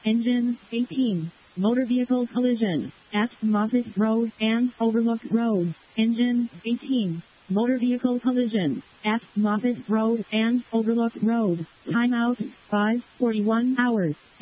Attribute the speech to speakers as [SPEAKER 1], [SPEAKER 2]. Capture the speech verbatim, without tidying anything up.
[SPEAKER 1] Engine, eighteen. Motor vehicle collision at Moffett Road and Overlook Road. Engine, eighteen. Motor vehicle collision at Moffett Road and Overlook Road. Timeout, five forty-one hours.